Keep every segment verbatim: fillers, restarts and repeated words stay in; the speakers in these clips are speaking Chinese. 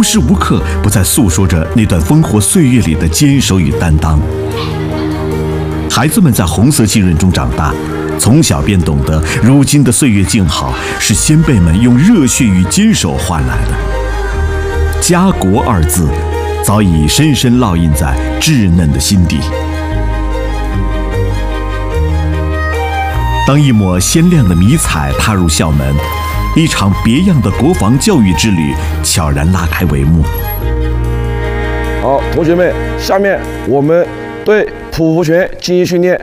时无刻不在诉说着那段烽火岁月里的坚守与担当。孩子们在红色浸润中长大，从小便懂得，如今的岁月静好是先辈们用热血与坚守换来的。家国二字，早已深深烙印在稚嫩的心底。当一抹鲜亮的迷彩踏入校门，一场别样的国防教育之旅悄然拉开帷幕。 好，同学们，下面我们对匍匐拳进行训练。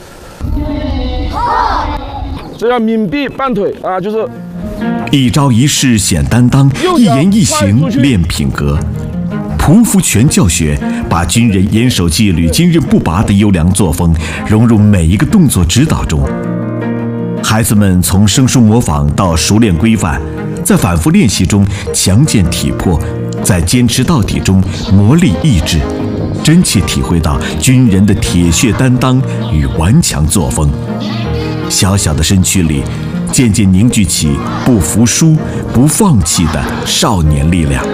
这叫冥臂半腿啊，就是一招一式显担当，一言一行练品格。匍匐拳教学把军人严守纪律、坚韧不拔的优良作风融入每一个动作指导中。孩子们从生疏模仿到熟练规范，在反复练习中强健体魄，在坚持到底中磨砺意志，真切体会到军人的铁血担当与顽强作风。小小的身躯里，渐渐凝聚起不服输、不放弃的少年力量。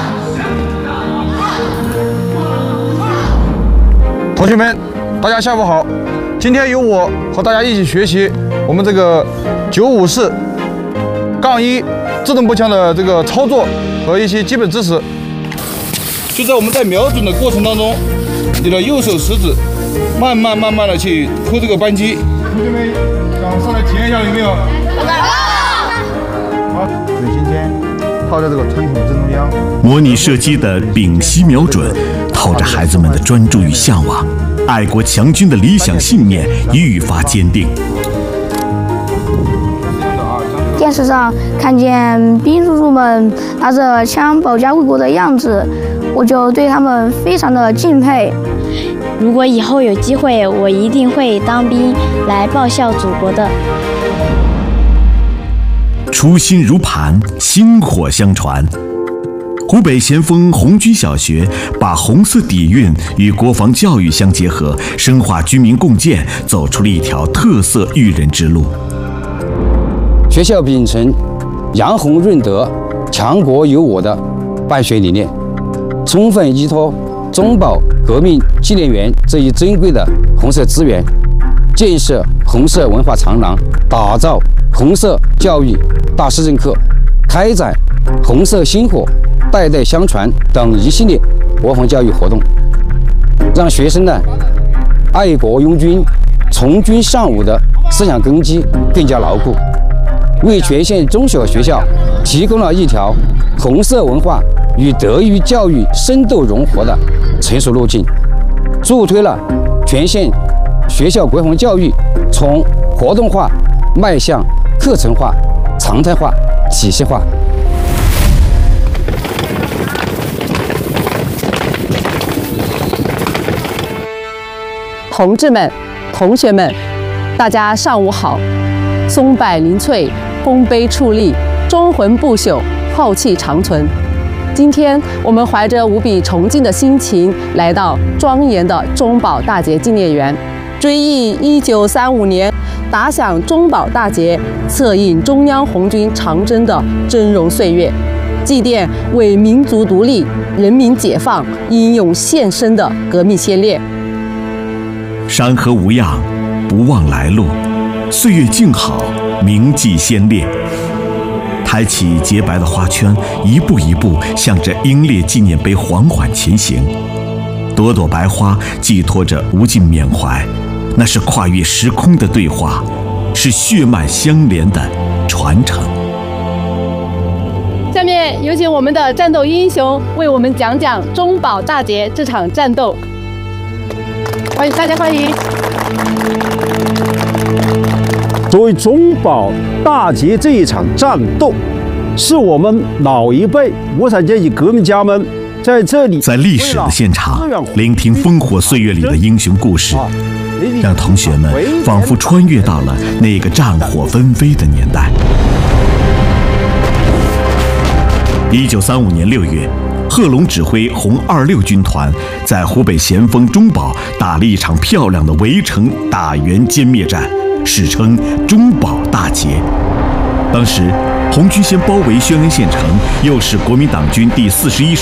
同学们，大家下午好！今天由我和大家一起学习我们这个九五式杠一自动步枪的这个操作和一些基本知识。就在我们在瞄准的过程当中，你的右手食指慢慢慢慢的去扣这个扳机。同学们想上来体验一下有没有？好，准心间套在这个穿孔正中央。 模拟射击的屏息瞄准，透着孩子们的专注与向往，爱国强军的理想信念愈发坚定。 电视上看见兵叔叔们拿着枪保家卫国的样子，我就对他们非常的敬佩。 如果以后有机会，我一定会当兵来报效祖国的。 初心如磐，薪火相传。湖北咸丰红军小学把红色底蕴与国防教育相结合，深化军民共建，走出了一条特色育人之路。 学校秉承扬红润德、强国有我的办学理念，充分依托中保革命纪念园这一珍贵的红色资源，建设红色文化长廊，打造红色教育大师政课，开展红色薪火代代相传等一系列国防教育活动，让学生的爱国拥军、从军尚武的思想根基更加牢固，为全县中小学校提供了一条红色文化与德育教育深度融合的成熟路径，助推了全县学校国防教育从活动化迈向课程化、常态化、体系化。 同志们、同学们，大家上午好！松柏林翠，丰碑矗立，忠魂不朽，浩气长存。今天我们怀着无比崇敬的心情，来到庄严的中保大捷纪念园，追忆一九三五年打响中保大捷、策应中央红军长征的峥嵘岁月，祭奠为民族独立、人民解放英勇献身的革命先烈。 山河无恙，不忘来路；岁月静好，铭记先烈。抬起洁白的花圈，一步一步向着英烈纪念碑缓缓前行。朵朵白花寄托着无尽缅怀，那是跨越时空的对话，是血脉相连的传承。 下面有请我们的战斗英雄为我们讲讲中保大捷这场战斗。欢迎大家欢迎。 作为中保大捷这一场战斗，是我们老一辈无产阶级革命家们在这里在历史的现场聆听烽火岁月里的英雄故事，让同学们仿佛穿越到了那个战火纷飞的年代。一九三五年六月，贺龙指挥红二六军团在湖北咸丰中保打了一场漂亮的围城打援歼灭战，史称中保大捷。当时红军先包围宣恩县城，又使国民党军第四十一师